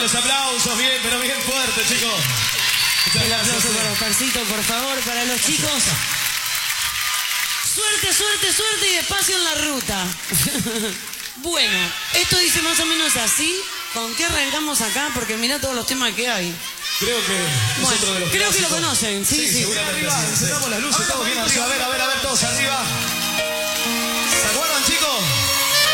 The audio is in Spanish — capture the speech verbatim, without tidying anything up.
los aplausos, bien, pero bien fuerte, chicos. Muchas El gracias. aplauso para Oscarcito, por favor, para los chicos. Suerte, suerte, suerte y despacio en la ruta. Bueno, esto dice más o menos así. ¿Con qué arrancamos acá? Porque mirá todos los temas que hay. Creo que es Bueno, otro de los creo que lo clásicos. conocen, sí, Sí, sí. seguramente. Arriba, encendamos las luces, estamos bien arriba. A ver, a ver, a ver, todos arriba.